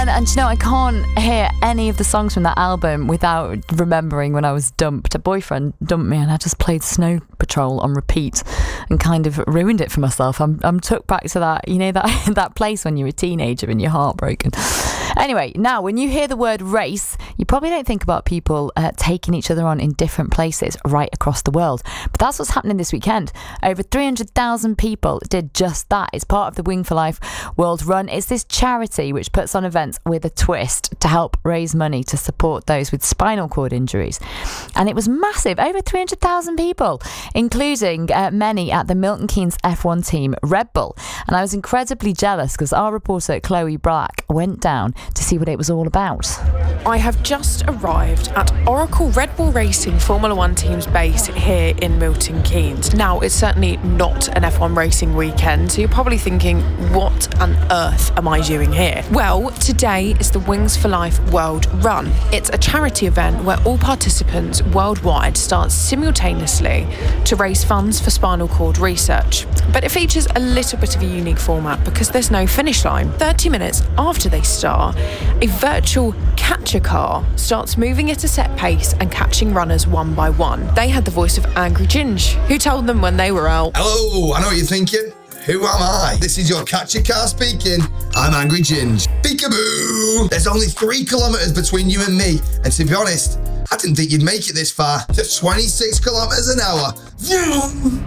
And you know, I can't hear any of the songs from that album without remembering when I was dumped. A boyfriend dumped me and I just played Snow Patrol on repeat and kind of ruined it for myself. I'm took back to that, you know, that place when you're a teenager and you're heartbroken. Anyway, now when you hear the word race, you probably don't think about people taking each other on in different places right across the world. But that's what's happening this weekend. Over 300,000 people did just that. It's part of the Wing for Life World Run. It's this charity which puts on events with a twist to help raise money to support those with spinal cord injuries. And it was massive. Over 300,000 people, including many at the Milton Keynes F1 team Red Bull. And I was incredibly jealous because our reporter Chloe Black went down to see what it was all about. I have just arrived at Oracle Red Bull Racing Formula One team's base here in Milton Keynes. Now, it's certainly not an F1 racing weekend, so you're probably thinking, what on earth am I doing here? Well, today is the Wings for Life World Run. It's a charity event where all participants worldwide start simultaneously to raise funds for spinal cord research. But it features a little bit of a unique format because there's no finish line. 30 minutes after they start, a virtual catcher car starts moving at a set pace and catching runners one by one. They had the voice of Angry Ginge, who told them when they were out. Hello, I know what you're thinking. Who am I? This is your catcher car speaking. I'm Angry Ginge. Peekaboo! There's only 3 kilometres between you and me, and to be honest, I didn't think you'd make it this far. Just 26 kilometres an hour. Vroom!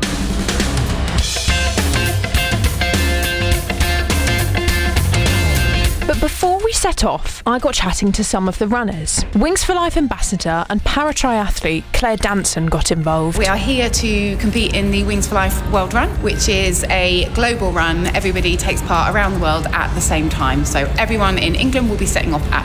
But before we set off, I got chatting to some of the runners. Wings for Life ambassador and para-triathlete Claire Danson got involved. We are here to compete in the Wings for Life World Run, which is a global run. Everybody takes part around the world at the same time. So everyone in England will be setting off at